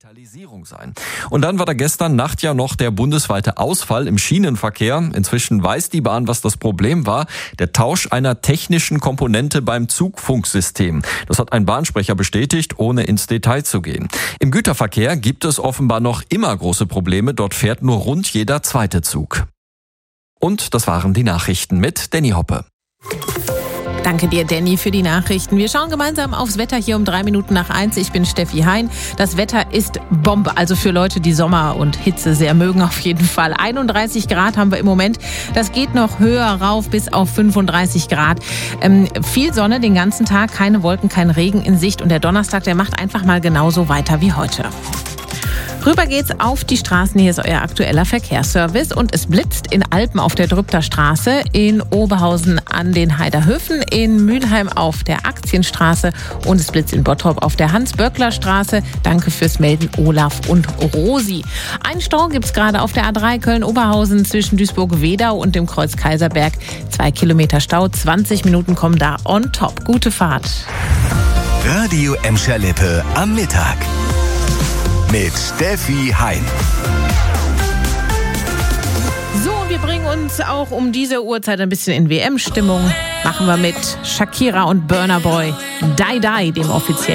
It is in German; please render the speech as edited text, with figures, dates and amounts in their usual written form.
Digitalisierung sein. Und dann war da gestern Nacht ja noch der bundesweite Ausfall im Schienenverkehr. Inzwischen weiß die Bahn, was das Problem war. Der Tausch einer technischen Komponente beim Zugfunksystem. Das hat ein Bahnsprecher bestätigt, ohne ins Detail zu gehen. Im Güterverkehr gibt es offenbar noch immer große Probleme. Dort fährt nur rund jeder zweite Zug. Und das waren die Nachrichten mit Danny Hoppe. Danke dir, Danny, für die Nachrichten. Wir schauen gemeinsam aufs Wetter hier um 1:03. Ich bin Steffi Hein. Das Wetter ist Bombe, also für Leute, die Sommer und Hitze sehr mögen auf jeden Fall. 31 Grad haben wir im Moment. Das geht noch höher rauf bis auf 35 Grad. Viel Sonne den ganzen Tag, keine Wolken, kein Regen in Sicht. Und der Donnerstag, der macht einfach mal genauso weiter wie heute. Rüber geht's auf die Straßen. Hier ist euer aktueller Verkehrsservice. Und es blitzt in Alpen auf der Drübter Straße, in Oberhausen an den Heiderhöfen, in Mülheim auf der Aktienstraße und es blitzt in Bottrop auf der Hans-Böckler-Straße. Danke fürs Melden, Olaf und Rosi. Ein Stau gibt's gerade auf der A3 Köln-Oberhausen zwischen Duisburg-Wedau und dem Kreuz Kaiserberg. 2 Kilometer Stau, 20 Minuten kommen da on top. Gute Fahrt. Radio Emscher Lippe am Mittag. Mit Steffi Hein. So, wir bringen uns auch um diese Uhrzeit ein bisschen in WM-Stimmung. Machen wir mit Shakira und Burna Boy. Die, dem offiziellen